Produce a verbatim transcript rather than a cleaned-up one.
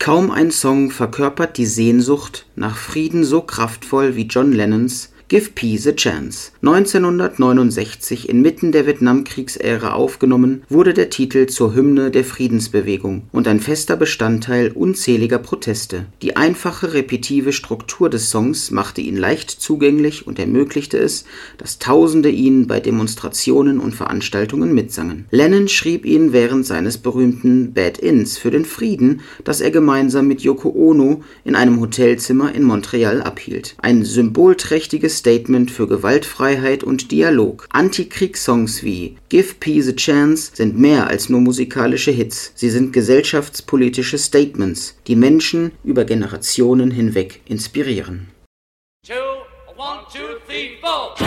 Kaum ein Song verkörpert die Sehnsucht nach Frieden so kraftvoll wie John Lennons Give Peace a Chance. neunzehnhundertneunundsechzig inmitten der Vietnamkriegsära aufgenommen, wurde der Titel zur Hymne der Friedensbewegung und ein fester Bestandteil unzähliger Proteste. Die einfache repetitive Struktur des Songs machte ihn leicht zugänglich und ermöglichte es, dass Tausende ihn bei Demonstrationen und Veranstaltungen mitsangen. Lennon schrieb ihn während seines berühmten Bed-Ins für den Frieden, das er gemeinsam mit Yoko Ono in einem Hotelzimmer in Montreal abhielt. Ein symbolträchtiges Statement für Gewaltfreiheit und Dialog. Anti-Kriegssongs wie Give Peace a Chance sind mehr als nur musikalische Hits. Sie sind gesellschaftspolitische Statements, die Menschen über Generationen hinweg inspirieren. Two, one, two, three, four.